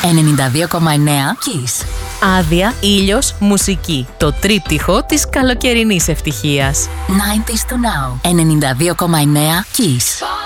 Kiss. Άδεια, ήλιος, μουσική. Το τρίπτυχο της καλοκαιρινής ευτυχίας. 90s to now. 92,9 Kiss.